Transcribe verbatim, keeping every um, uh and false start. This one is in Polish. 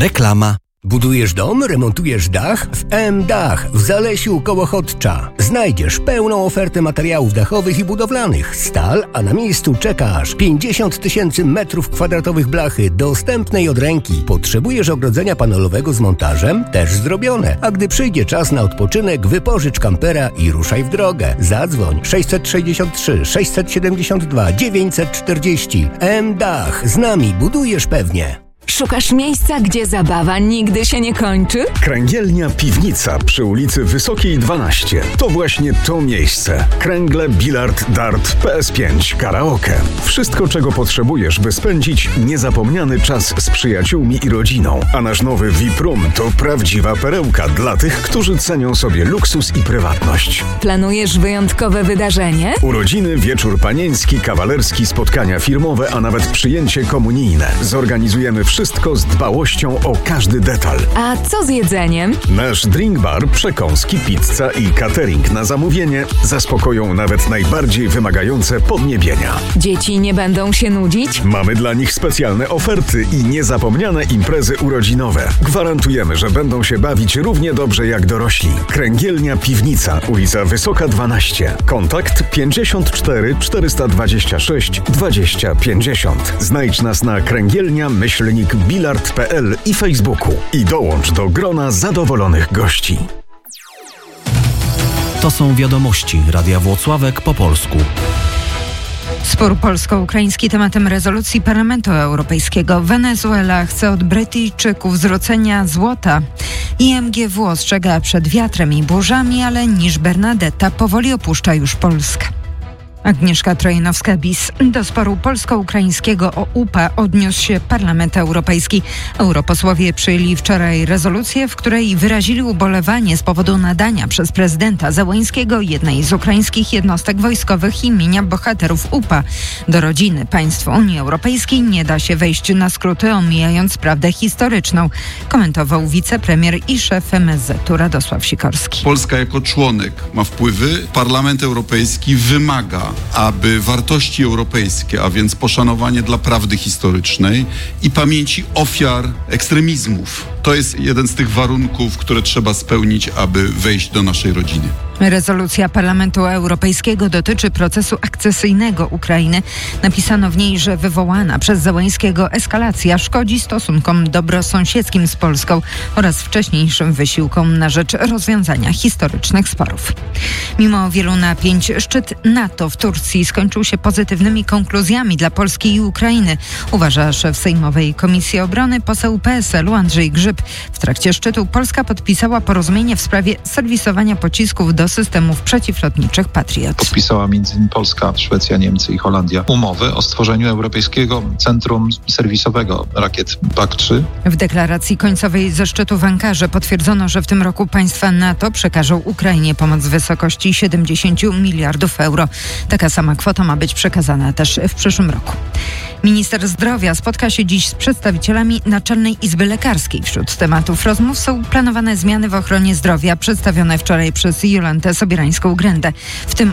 Reklama. Budujesz dom, remontujesz dach? W M-Dach w Zalesiu koło Chodcza znajdziesz pełną ofertę materiałów dachowych i budowlanych. Stal, a na miejscu czeka aż pięćdziesiąt tysięcy metrów kwadratowych blachy dostępnej od ręki. Potrzebujesz ogrodzenia panelowego z montażem? Też zrobione. A gdy przyjdzie czas na odpoczynek, wypożycz kampera i ruszaj w drogę. Zadzwoń sześćset sześćdziesiąt trzy sześćset siedemdziesiąt dwa dziewięćset czterdzieści. M-Dach. Z nami budujesz pewnie. Szukasz miejsca, gdzie zabawa nigdy się nie kończy? Kręgielnia Piwnica przy ulicy Wysokiej dwanaście. To właśnie to miejsce. Kręgle, bilard, dart, P S pięć, karaoke. Wszystko, czego potrzebujesz, by spędzić niezapomniany czas z przyjaciółmi i rodziną. A nasz nowy V I P Room to prawdziwa perełka dla tych, którzy cenią sobie luksus i prywatność. Planujesz wyjątkowe wydarzenie? Urodziny, wieczór panieński, kawalerski, spotkania firmowe, a nawet przyjęcie komunijne. Zorganizujemy wszystko z dbałością o każdy detal. A co z jedzeniem? Nasz drink bar, przekąski, pizza i catering na zamówienie zaspokoją nawet najbardziej wymagające podniebienia. Dzieci nie będą się nudzić? Mamy dla nich specjalne oferty i niezapomniane imprezy urodzinowe. Gwarantujemy, że będą się bawić równie dobrze jak dorośli. Kręgielnia Piwnica, ulica Wysoka dwanaście. Kontakt pięćdziesiąt cztery czterysta dwadzieścia sześć dwadzieścia pięćdziesiąt. Znajdź nas na kręgielnia myślnik bilard kropka p l i Facebooku i dołącz do grona zadowolonych gości. To są wiadomości Radia Włocławek po polsku. Spór polsko-ukraiński tematem rezolucji Parlamentu Europejskiego. Wenezuela chce od Brytyjczyków zwrócenia złota. I M G W ostrzega przed wiatrem i burzami, ale Niż Bernadetta powoli opuszcza już Polskę. Agnieszka Trojanowska-Bis. Do sporu polsko-ukraińskiego o U P A odniósł się Parlament Europejski. Europosłowie przyjęli wczoraj rezolucję, w której wyrazili ubolewanie z powodu nadania przez prezydenta Zełenskiego jednej z ukraińskich jednostek wojskowych imienia bohaterów U P A. Do rodziny państw Unii Europejskiej nie da się wejść na skróty, omijając prawdę historyczną, komentował wicepremier i szef M S Z-u Radosław Sikorski. Polska jako członek ma wpływy. Parlament Europejski wymaga, aby wartości europejskie, a więc poszanowanie dla prawdy historycznej i pamięci ofiar ekstremizmów, to jest jeden z tych warunków, które trzeba spełnić, aby wejść do naszej rodziny. Rezolucja Parlamentu Europejskiego dotyczy procesu akcesyjnego Ukrainy. Napisano w niej, że wywołana przez Zełenskiego eskalacja szkodzi stosunkom dobrosąsiedzkim z Polską oraz wcześniejszym wysiłkom na rzecz rozwiązania historycznych sporów. Mimo wielu napięć, szczyt NATO w Turcji skończył się pozytywnymi konkluzjami dla Polski i Ukrainy, uważa szef Sejmowej Komisji Obrony, poseł P S L u Andrzej Grzyb. W trakcie szczytu Polska podpisała porozumienie w sprawie serwisowania pocisków do systemów przeciwlotniczych Patriot. Podpisała między innymi Polska, Szwecja, Niemcy i Holandia umowę o stworzeniu Europejskiego Centrum Serwisowego Rakiet P A K trzy. W deklaracji końcowej ze szczytu w Ankarze potwierdzono, że w tym roku państwa NATO przekażą Ukrainie pomoc w wysokości siedemdziesiąt miliardów euro. Taka sama kwota ma być przekazana też w przyszłym roku. Minister zdrowia spotka się dziś z przedstawicielami Naczelnej Izby Lekarskiej. Wśród tematów rozmów są planowane zmiany w ochronie zdrowia przedstawione wczoraj przez Jolantę Sobierańską-Grędę, w tym